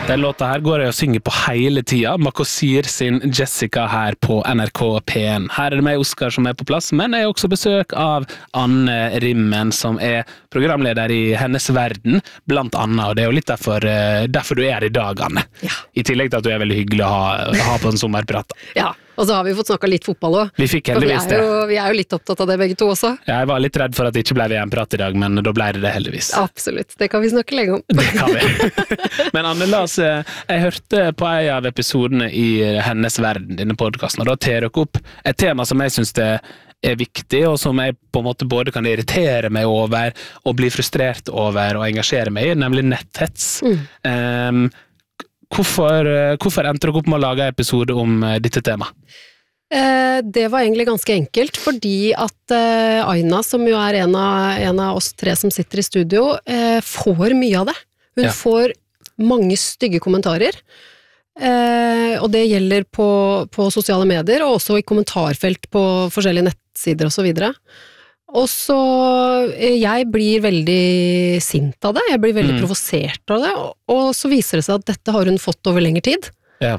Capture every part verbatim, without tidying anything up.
Den låta her går jeg og synger på hele tida. Makosir sin Jessica her på N R K P N. Her er det meg, Oskar, som er på plass, men jeg har også besøk av Anne Rimmen, som er programleder i Hennes Verden, blant annet, og det er jo litt derfor, derfor du er her i dag, Anne. Ja. I tillegg til at du er veldig hyggelig å ha, ha på en sommerprat. Ja, og så har vi fått snakket litt fotball også. Vi fikk heldigvis vi er, jo, vi er jo litt opptatt av det begge to også. Ja, jeg var litt redd for at det ikke ble V M-prat i dag, men da ble det det heldigvis. Absolutt, det kan vi snakke lenge om. Det kan vi. Men Anne, la oss, jeg hørte på en av episodene i Hennes Verden, denne podcasten, og da tar dere opp et tema som jeg synes det er viktig, og som jeg på en måte både kan irritere meg over, og bli frustrert over, og engasjere meg i, nemlig netthets. Mm. Um, Hvorfor, hvorfor endte dere opp med å lage en episode om dette temaet? Eh, det var egentlig ganske enkelt, fordi at eh, Aina, som jo er en av, en av oss tre som sitter i studio, eh, får mye av det. Hun ja. får mange stygge kommentarer, eh, og det gjelder på, på sosiale medier, og også i kommentarfelt på forskjellige nettsider og så videre. Og så, jeg blir veldig sint av det, jeg blir veldig mm. provosert av det, og, og så viser det seg at dette har hun fått over lengre tid. Ja.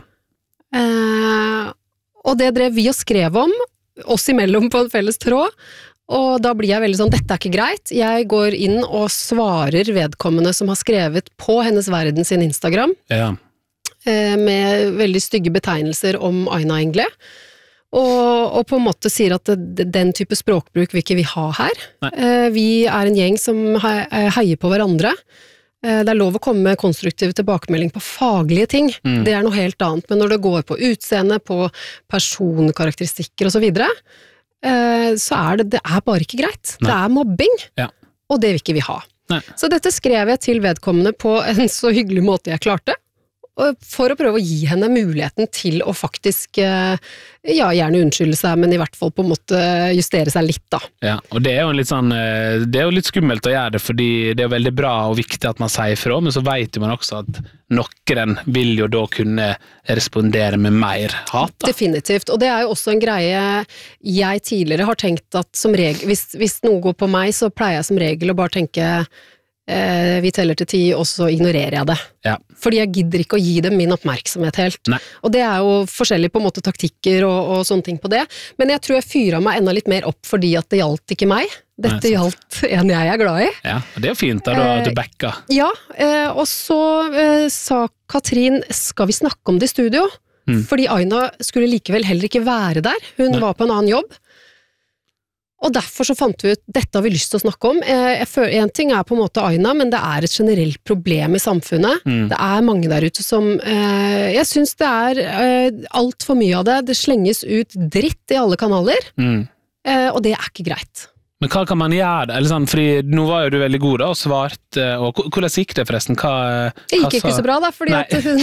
Eh, og det drev vi og skrev om, oss imellom på en felles tråd, og da blir jeg veldig sånn, dette er ikke greit. Jeg går inn og svarer vedkommende som har skrevet på Hennes Verden sin Instagram, ja. eh, med veldig stygge betegnelser om Aina Engle. Og, og på en måte sier at det, den type språkbruk vil ikke vi ha her. Eh, vi er en gjeng som he, heier på hverandre. Eh, det er lov å komme med konstruktiv tilbakemelding på faglige ting. Mm. Det er noe helt annet. Men når det går på utseende, på personkarakteristikker og så videre, eh, så er det, det er bare ikke greit. Nei. Det er mobbing, ja. Og det vil ikke vi ha. Nei. Så dette skrev jeg til vedkommende på en så hyggelig måte jeg klarte. For å prøve å gi henne muligheten til å faktisk, ja, gjerne unnskylde seg, men i hvert fall på en måte justere seg litt da. Ja, og det er jo litt sånn, det er jo litt skummelt å gjøre det, fordi det er jo veldig bra og viktig at man sier fra, men så vet man også at noen vil jo da kunne respondere med mer hat da. Definitivt, og det er jo også en greie jeg tidligere har tenkt at som regel, hvis, hvis noe går på meg, så pleier jeg som regel å bare tenke Eh, vi teller til ti, og så ignorerer jeg det. Ja. Fordi jeg gidder ikke å gi dem min oppmerksomhet helt. Nei. Og det er jo forskjellige på en måte taktikker og, og sånne ting på det. Men jeg tror jeg fyrer meg enda litt mer opp fordi at det gjaldt ikke meg. Dette Nei, gjaldt en jeg er glad i. Ja, det er jo fint da, da du backa. Eh, ja, eh, og så eh, sa Katrin, skal vi snakke om det i studio? Mm. Fordi Aina skulle likevel heller ikke være der. Hun Nei. var på en annen jobb. Og derfor så fant vi ut, dette har vi lyst til å snakke om. Jeg føler, en ting er på en måte Aina, men det er et generelt problem i samfunnet. Mm. Det er mange der ute som, eh, jeg synes det er eh, alt for mye av det. Det slenges ut dritt i alle kanaler, mm. eh, og det er ikke greit. Men hva kan man gjøre? Eller sånn, fordi nå var jo du veldig god da, og svart, og hvordan gikk det forresten? Hva, det gikk ikke så bra da, fordi at hun,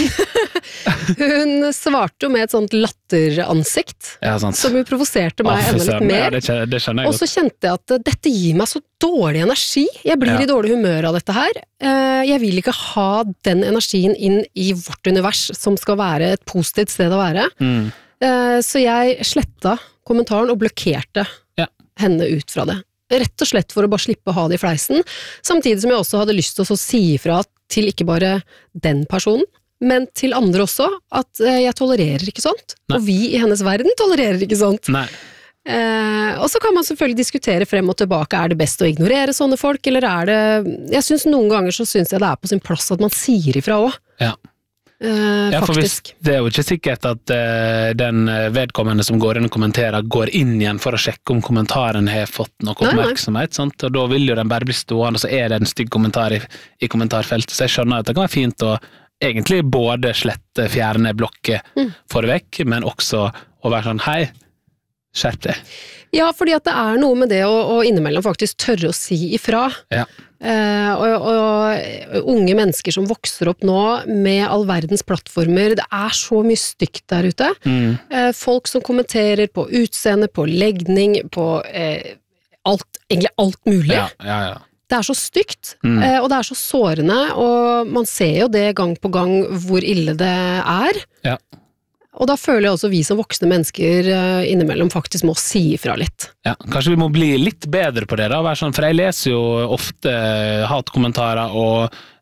hun svarte jo med et sånt latteransikt, ja, som jo provoserte meg oh, enda litt mer. Ja, det, det skjønner jeg godt. Og så kjente jeg at dette gir meg så dårlig energi. Jeg blir ja. i dårlig humør av dette her. Jeg vil ikke ha den energien inn i vårt univers, som skal være et positivt sted å være. Mm. Så jeg sletta kommentaren og blokkerte ja. henne ut fra det. Rett og slett for å bare slippe å ha det i fleisen, samtidig som jeg også hadde lyst til å si ifra til ikke bare den personen, men til andre også, at jeg tolererer ikke sånt. Nei. Og vi i Hennes Verden tolererer ikke sånt. Nei. Eh, og så kan man selvfølgelig diskutere frem og tilbake, er det best å ignorere sånne folk, eller er det, jeg synes noen ganger så synes jeg det er på sin plass at man sier ifra også. Ja. Uh, ja, for hvis, det er jo ikke sikkert at uh, den vedkommende som går inn og kommenterer går inn igjen for å sjekke om kommentaren har fått noe oppmerksomhet, nei, nei. Sant? Og da vil jo den bare bli stående, og så er det en stygg kommentar i, i kommentarfeltet, så jeg skjønner at det kan være fint å egentlig både slette, fjerne, blokke mm. for det vekk, men også å være sånn, hei, skjerp det. Ja, fordi at det er noe med det å, å innimellom faktisk tørre å si ifra. Ja. Eh, og, og unge mennesker som vokser opp nå med all verdens plattformer, det er så mye stygt der ute. Mm. Eh, folk som kommenterer på utseende, på legning, på eh, alt, egentlig alt mulig. Ja, ja, ja. Det er så stygt, mm. eh, og det er så sårende, og man ser jo det gang på gang hvor ille det er. Ja. Og da føler jeg også vi som voksne mennesker innimellom faktisk må si ifra litt. Ja, kanskje vi må bli litt bedre på det da, være sånn, for jeg leser jo ofte hatkommentarer og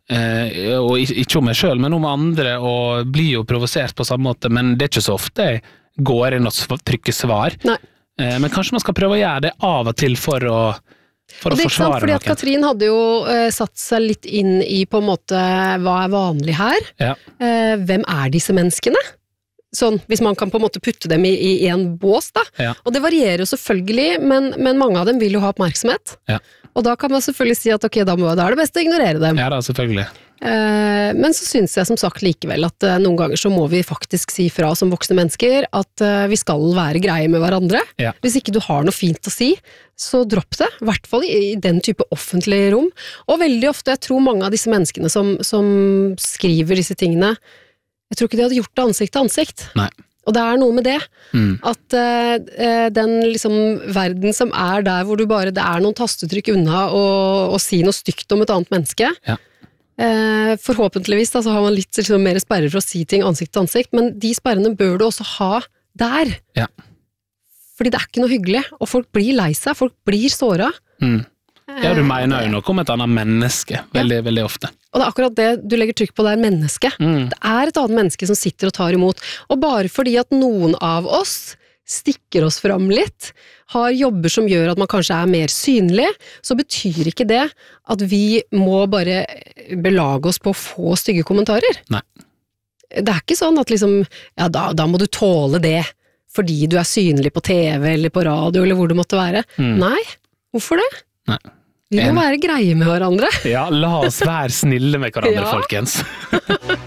eh, og ikke om meg selv, men om andre, og blir jo provosert på samme måte, men det er ikke så ofte jeg går inn og trykker svar. Nei. Eh, men kanskje man skal prøve å gjøre det av og til for å, for å forsvare sant, fordi noen. At Katrin hadde jo uh, satt seg litt inn i på en måte hva er vanlig her. Ja. Uh, hvem er disse menneskene? Sånn, hvis man kan på en måte putte dem i, i en bås da. Ja. Og det varierer jo selvfølgelig, men, men mange av dem vil jo ha oppmerksomhet. Ja. Og da kan man selvfølgelig si at ok, da, må, da er det best å ignorere dem. Ja da, selvfølgelig. Eh, men så synes jeg som sagt likevel at eh, noen ganger så må vi faktisk si fra som voksne mennesker at eh, vi skal være greie med hverandre. Ja. Hvis ikke du har noe fint å si, så dropp det. I hvert fall i, i den type offentlige rom. Og veldig ofte, jeg tror mange av disse menneskene som, som skriver disse tingene, jeg tror ikke de hadde gjort det ansikt til ansikt. Nei. Og det er noe med det, mm. at uh, den liksom verden som er der hvor du bare, det er noen tastetrykk unna og, og si noe stygt om et annet menneske, ja. uh, forhåpentligvis da, så har man litt liksom, mer sperrer for å si ting ansikt til ansikt, men de sperrene bør du også ha der. Ja. Fordi det er ikke noe hyggelig, og folk blir lei seg, folk blir såret. Mm. Ja, du mener jo noe om et annet menneske, veldig, ja. veldig ofte. Og det er akkurat det du legger trykk på, det er menneske. Mm. Det er et annet menneske som sitter og tar imot. Og bare fordi at noen av oss stikker oss fram litt, har jobber som gjør at man kanskje er mer synlig, så betyr ikke det at vi må bare belage oss på å få stygge kommentarer. Nei. Det er ikke sånn at liksom, ja da, da må du tåle det, fordi du er synlig på T V eller på radio eller hvor det måtte være. Mm. Nei, hvorfor det? Nei. Vi må være greie med hverandre. Ja, la oss være snille med hverandre, ja. folkens.